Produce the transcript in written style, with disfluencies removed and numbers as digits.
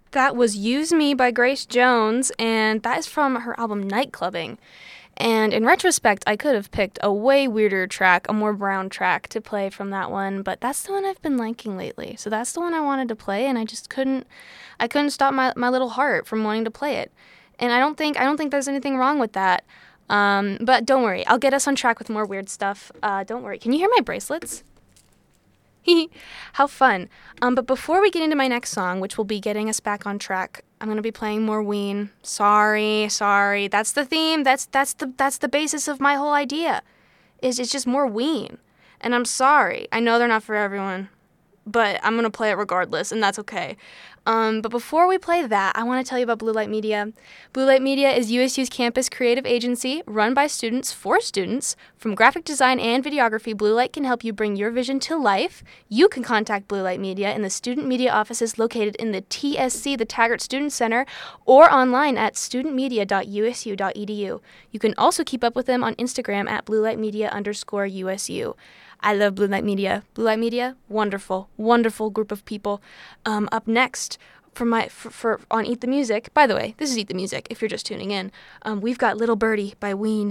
That was Use Me by Grace Jones, and that is from her album Nightclubbing. And in retrospect, I could have picked a way weirder track, a more brown track to play from that one, but that's the one I've been liking lately. So that's the one I wanted to play, and I couldn't stop my little heart from wanting to play it. And I don't think there's anything wrong with that. But don't worry, I'll get us on track with more weird stuff. Don't worry. Can you hear my bracelets? How fun. But before we get into my next song, which will be getting us back on track, I'm going to be playing more Ween. Sorry. That's the theme. That's the basis of my whole idea. It's just more Ween. And I'm sorry. I know they're not for everyone, but I'm going to play it regardless, and that's okay. But before we play that, I want to tell you about Blue Light Media. Blue Light Media is USU's campus creative agency run by students for students. From graphic design and videography, Blue Light can help you bring your vision to life. You can contact Blue Light Media in the student media offices located in the TSC, the Taggart Student Center, or online at studentmedia.usu.edu. You can also keep up with them on Instagram at bluelightmedia_USU. I love Blue Light Media. Blue Light Media, wonderful, wonderful group of people. Up next, for on Eat the Music. By the way, this is Eat the Music. If you're just tuning in, we've got Little Birdie by Ween.